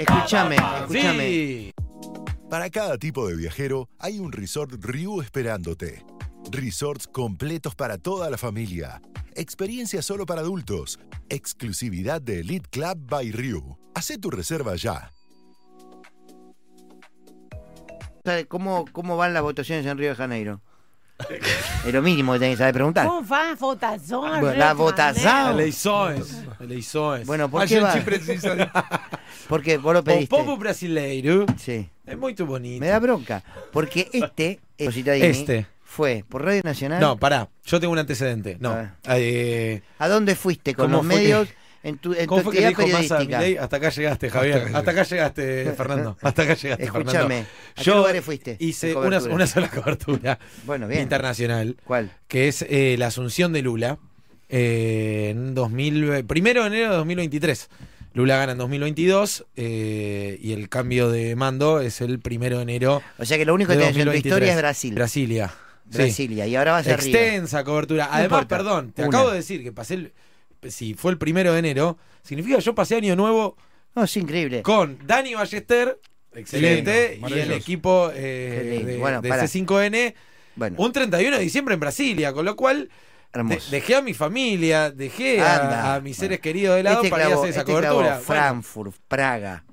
Escúchame. Sí. Para cada tipo de viajero, hay un Resort Riu esperándote. Resorts completos para toda la familia. Experiencia solo para adultos. Exclusividad de Elite Club by Riu. Hacé tu reserva ya. ¿Cómo van las votaciones en Río de Janeiro? Es lo mínimo que tenés que saber preguntar. Como vai a votação? Bueno, la votação. Eleições. Bueno, ¿por A qué va? gente precisa de... Porque vos lo O pediste. povo brasileiro Sí. é muito bonito. Me da bronca. Porque Citadini, Este. fue por Radio Nacional. No, pará, yo tengo un antecedente. No. A ¿A dónde fuiste con ¿Cómo los fue medios en tu ¿Cómo fue que actividad dijo Massa periodística? Milei? Hasta acá llegaste, Javier. Hasta acá llegaste, Fernando. Hasta acá llegaste, Escúchame, Fernando. ¿a qué lugares fuiste? Hice de cobertura? una sola cobertura Bueno, bien. internacional, ¿Cuál? que es la asunción de Lula en 1 de enero de 2023. Lula gana en 2022 y el cambio de mando es el 1 de enero. O sea que lo único que de tenés en tu 2023. historia es Brasil. Brasilia. Sí. Brasilia. Y ahora vas a Río. Extensa cobertura. Además, importa. perdón, te Una. acabo de decir que pasé si fue el 1 de enero, significa que yo pasé Año Nuevo No, es increíble. con Dani Ballester, excelente, Lindo, y el maravilloso. equipo lindo. de, Bueno, de pará. C5N, Bueno, un 31 de diciembre en Brasilia, con lo cual hermoso. dejé a mi familia, dejé Anda. a mis seres queridos de lado para ir a hacer esa clavó cobertura. Bueno, Frankfurt, Praga.